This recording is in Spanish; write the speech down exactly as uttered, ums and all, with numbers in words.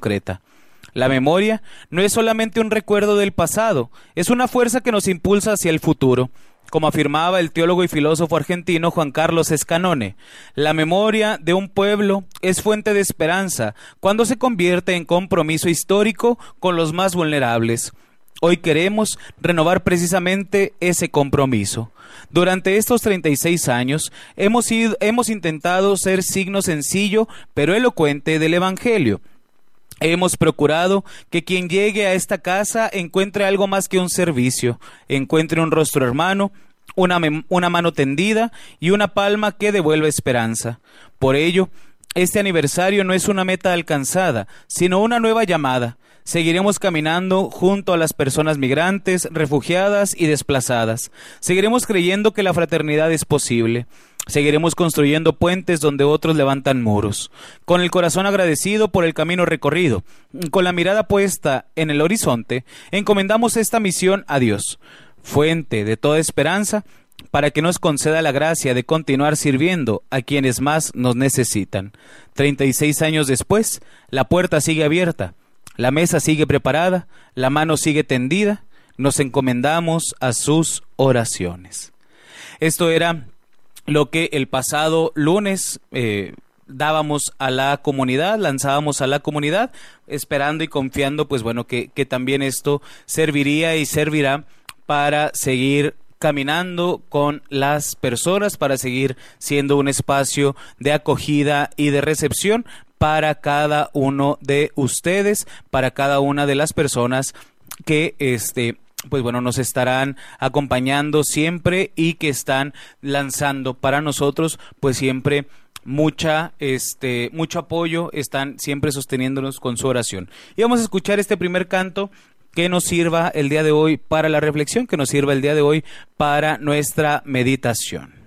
concreta. La memoria no es solamente un recuerdo del pasado, es una fuerza que nos impulsa hacia el futuro. Como afirmaba el teólogo y filósofo argentino Juan Carlos Escanone, la memoria de un pueblo es fuente de esperanza cuando se convierte en compromiso histórico con los más vulnerables. Hoy queremos renovar precisamente ese compromiso. Durante estos treinta y seis años hemos, ido, hemos intentado ser signo sencillo pero elocuente del Evangelio. Hemos procurado que quien llegue a esta casa encuentre algo más que un servicio, encuentre un rostro hermano, una, una mano tendida y una palma que devuelva esperanza. Por ello, este aniversario no es una meta alcanzada, sino una nueva llamada. Seguiremos caminando junto a las personas migrantes, refugiadas y desplazadas. Seguiremos creyendo que la fraternidad es posible. Seguiremos construyendo puentes donde otros levantan muros. Con el corazón agradecido por el camino recorrido, con la mirada puesta en el horizonte, encomendamos esta misión a Dios, fuente de toda esperanza, para que nos conceda la gracia de continuar sirviendo a quienes más nos necesitan. Treinta y seis años después, la puerta sigue abierta, la mesa sigue preparada, la mano sigue tendida, nos encomendamos a sus oraciones. Esto era lo que el pasado lunes eh, dábamos a la comunidad, lanzábamos a la comunidad, esperando y confiando, pues bueno, que, que también esto serviría y servirá para seguir caminando con las personas, para seguir siendo un espacio de acogida y de recepción para cada uno de ustedes, para cada una de las personas que este pues bueno, nos estarán acompañando siempre y que están lanzando para nosotros, pues siempre mucha, este, mucho apoyo, están siempre sosteniéndonos con su oración. Y vamos a escuchar este primer canto que nos sirva el día de hoy para la reflexión, que nos sirva el día de hoy para nuestra meditación.